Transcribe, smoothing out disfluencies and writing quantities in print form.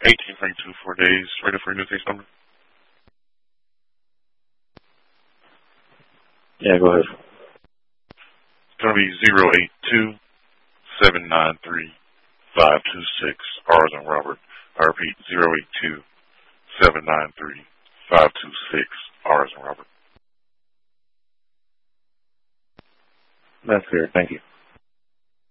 1832 4 days. Ready for your new case number? Yeah, go ahead. It's going to be 082-793-526. R as in Robert. I repeat, 082-793-526. R as in Robert. That's clear. Thank you.